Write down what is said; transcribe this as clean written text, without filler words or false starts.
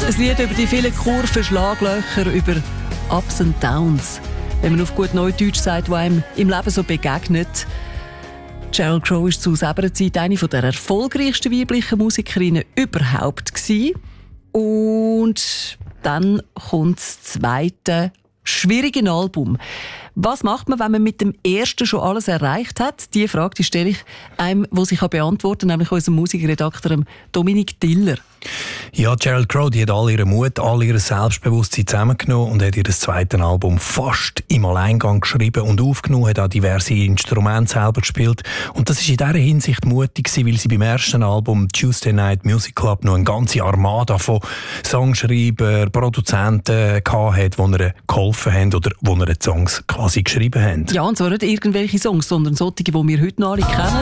Ein Lied über die vielen Kurven, Schlaglöcher, über Ups and Downs. Wenn man auf gut Neudeutsch sagt, was einem im Leben so begegnet. Sheryl Crow war zu selber Zeit eine der erfolgreichsten weiblichen Musikerinnen überhaupt gewesen. Und dann kommt das zweite schwierige Album. Was macht man, wenn man mit dem ersten schon alles erreicht hat? Die Frage stelle ich einem, der sich beantworten kann, nämlich unserem Musikredakteur Dominik Diller. Ja, Sheryl Crow, die hat all ihren Mut, all ihr Selbstbewusstsein zusammengenommen und hat ihr zweites Album fast im Alleingang geschrieben und aufgenommen, hat auch diverse Instrumente selber gespielt. Und das war in dieser Hinsicht mutig gewesen, weil sie beim ersten Album Tuesday Night Music Club noch eine ganze Armada von Songschreibern, Produzenten hatte, die ihr geholfen haben oder die ihr die Songs quasi geschrieben haben. Ja, und zwar nicht irgendwelche Songs, sondern solche, die wir heute noch alle kennen.